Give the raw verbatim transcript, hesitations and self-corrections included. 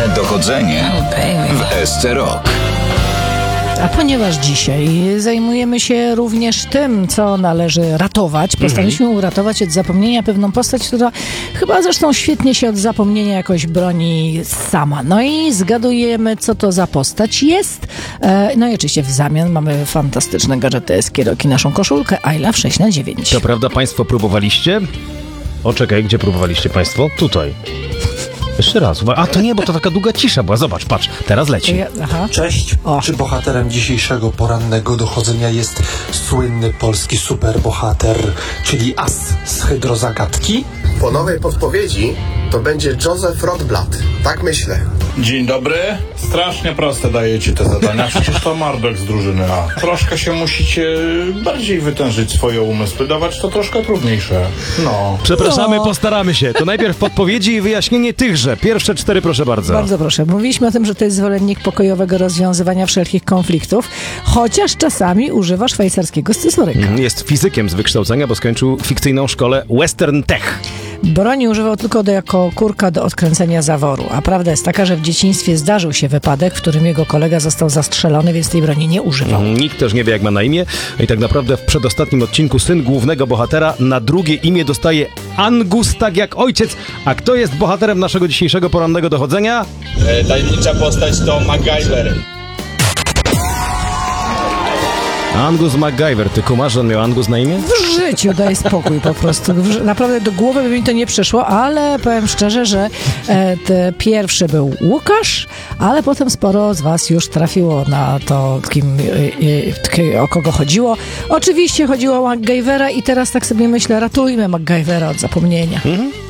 Dochodzenie w S C Rock. A ponieważ dzisiaj zajmujemy się również tym, co należy ratować, postanowiliśmy uratować od zapomnienia pewną postać, która chyba zresztą świetnie się od zapomnienia jakoś broni sama. No i zgadujemy, co to za postać jest. No i oczywiście w zamian mamy fantastyczne gadżety S C Rock i naszą koszulkę I Love sześć na dziewięć. To prawda, państwo próbowaliście? O, czekaj, gdzie próbowaliście państwo? Tutaj. Jeszcze raz. A to nie, bo to taka długa cisza była. Zobacz, patrz, teraz leci. Aha. Cześć. O. Czy bohaterem dzisiejszego porannego dochodzenia jest słynny polski superbohater, czyli as z hydrozagadki? Po nowej podpowiedzi to będzie Joseph Rotblat. Tak myślę. Dzień dobry. Strasznie proste dajecie te zadania. Przecież to Marduk z drużyny A. Troszkę się musicie bardziej wytężyć swoje umysły. Dawać to troszkę trudniejsze. No. Przepraszamy, No. postaramy się. To najpierw podpowiedzi i wyjaśnienie tychże. Pierwsze cztery, proszę bardzo. Bardzo proszę. Mówiliśmy o tym, że to jest zwolennik pokojowego rozwiązywania wszelkich konfliktów, chociaż czasami używa szwajcarskiego scyzoryka. Jest fizykiem z wykształcenia, bo skończył fikcyjną szkołę Western Tech. Broni używał tylko do, jako kurka do odkręcenia zaworu, a prawda jest taka, że w dzieciństwie zdarzył się wypadek, w którym jego kolega został zastrzelony, więc tej broni nie używał. Nikt też nie wie, jak ma na imię. I tak naprawdę w przedostatnim odcinku syn głównego bohatera na drugie imię dostaje Angus, tak jak ojciec. A kto jest bohaterem naszego dzisiejszego porannego dochodzenia? E, tajemnicza postać to MacGyver. Angus MacGyver. Ty kumasz, że on miał Angus na imię? W życiu daj spokój po prostu. W, naprawdę do głowy by mi to nie przyszło, ale powiem szczerze, że e, te pierwszy był Łukasz, ale potem sporo z was już trafiło na to, kim, e, e, o kogo chodziło. Oczywiście chodziło o MacGyvera i teraz tak sobie myślę, ratujmy MacGyvera od zapomnienia. Mhm.